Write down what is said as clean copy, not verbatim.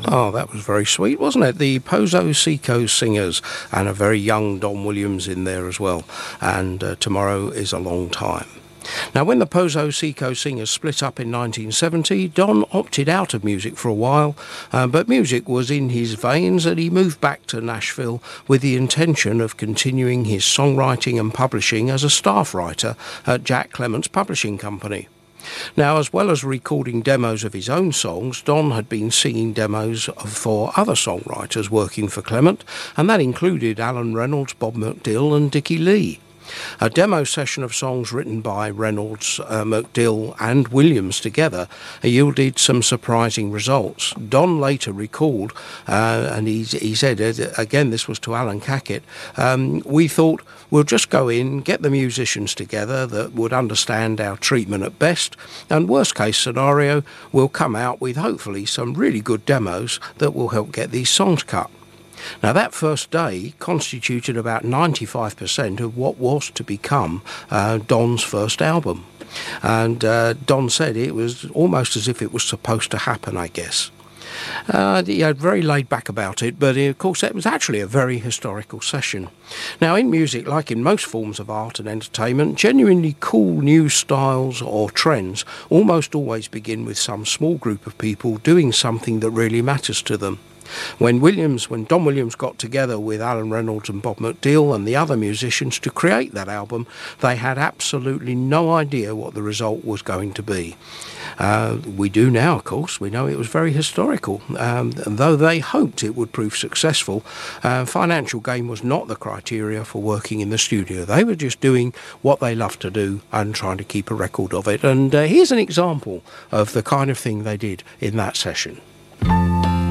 Oh, that was very sweet, wasn't it? The Pozo Seco Singers, and a very young Don Williams in there as well. And Tomorrow is a Long Time. Now, when the Pozo Seco Singers split up in 1970, Don opted out of music for a while, but music was in his veins, and he moved back to Nashville with the intention of continuing his songwriting and publishing as a staff writer at Jack Clements Publishing Company. Now, as well as recording demos of his own songs, Don had been singing demos for other songwriters working for Clement, and that included Alan Reynolds, Bob McDill and Dickie Lee. A demo session of songs written by Reynolds, McDill and Williams together yielded some surprising results. Don later recalled, and he said, again, this was to Alan Cackett, we thought we'll just go in, get the musicians together that would understand our treatment at best, and worst case scenario, we'll come out with hopefully some really good demos that will help get these songs cut. Now, that first day constituted about 95% of what was to become Don's first album. And Don said it was almost as if it was supposed to happen, I guess. He had very laid back about it, but of course it was actually a very historical session. Now, in music, like in most forms of art and entertainment, genuinely cool new styles or trends almost always begin with some small group of people doing something that really matters to them. When Don Williams got together with Alan Reynolds and Bob McDill and the other musicians to create that album, they had absolutely no idea what the result was going to be. We do now, of course. We know it was very historical. And though they hoped it would prove successful, financial gain was not the criteria for working in the studio. They were just doing what they loved to do and trying to keep a record of it. And here's an example of the kind of thing they did in that session.